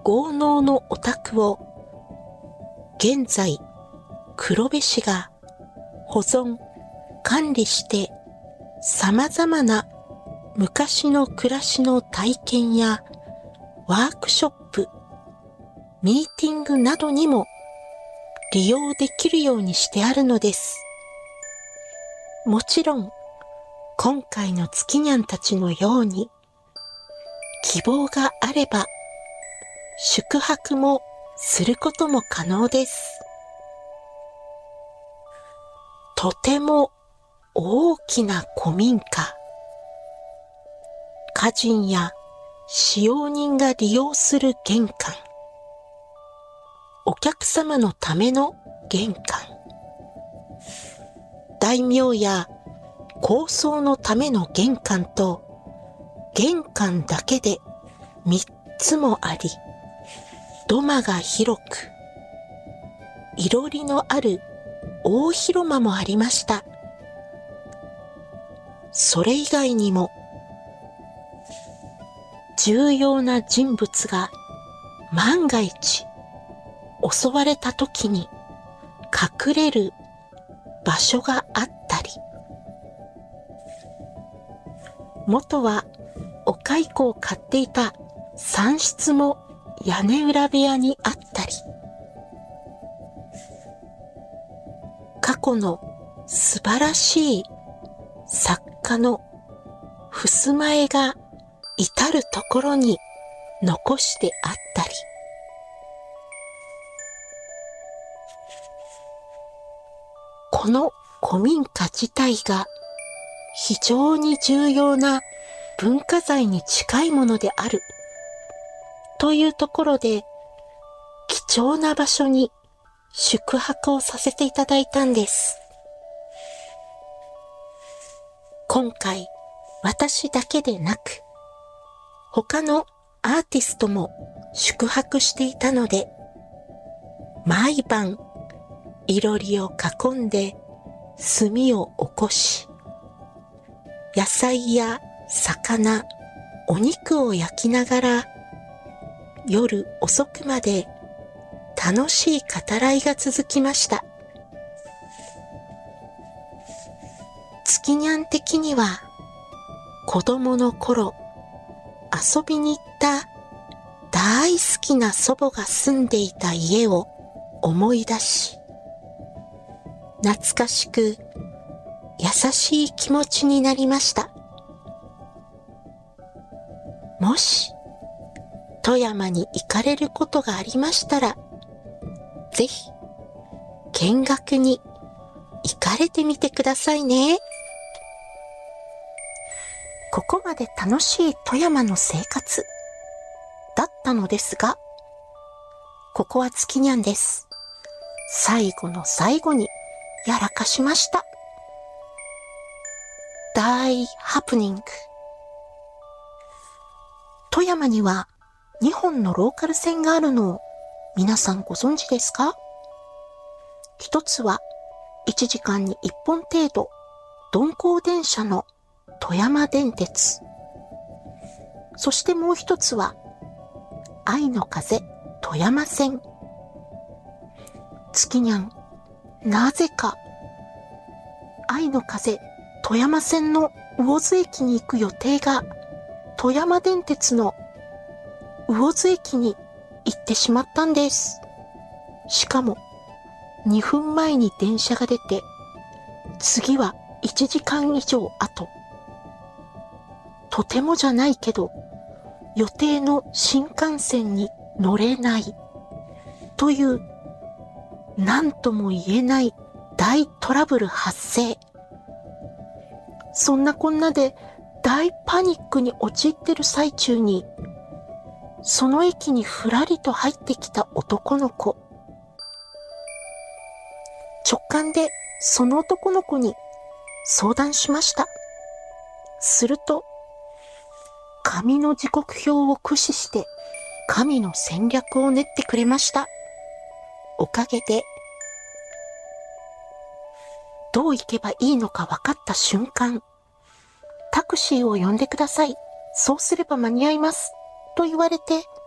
豪農のお宅を現在黒部市が保存管理して様々な昔の暮らしの体験やワークショップ、ミーティングなどにも利用できるようにしてあるのです。もちろん今回の月にゃんたちのように希望があれば宿泊もすることも可能です。とても大きな古民家。家人や使用人が利用する玄関。お客様のための玄関。大名や高僧のための玄関と、玄関だけで3つもあり、土間が広く、いろりのある大広間もありました。それ以外にも、重要な人物が万が一襲われた時に隠れる場所があったり、元はお蚕を飼っていた蚕室も屋根裏部屋にあったり、過去の素晴らしい作家の襖絵が至るところに残してあったり、この古民家自体が非常に重要な文化財に近いものであるというところで、貴重な場所に宿泊をさせていただいたんです。今回私だけでなく他のアーティストも宿泊していたので、毎晩いろりを囲んで炭を起こし、野菜や魚、お肉を焼きながら夜遅くまで楽しい語らいが続きました。月にゃん的には子供の頃遊びに行った大好きな祖母が住んでいた家を思い出し、懐かしく優しい気持ちになりました。もし富山に行かれることがありましたら、ぜひ見学に行かれてみてくださいね。ここまで楽しい富山の生活だったのですが、ここは月にゃんです。最後の最後にやらかしました。大ハプニング。富山には2本のローカル線があるのを皆さんご存知ですか？一つは1時間に1本程度鈍行電車の富山電鉄。そしてもう一つは愛の風富山線。月にゃん、なぜか愛の風富山線の魚津駅に行く予定が富山電鉄の魚津駅に行ってしまったんです。しかも2分前に電車が出て、次は1時間以上後。とてもじゃないけど予定の新幹線に乗れないという何とも言えない大トラブル発生。そんなこんなで大パニックに陥ってる最中に、その駅にふらりと入ってきた男の子。直感でその男の子に相談しました。すると紙の時刻表を駆使して神の戦略を練ってくれました。おかげでどう行けばいいのか分かった瞬間、タクシーを呼んでください。そうすれば間に合います。と言われて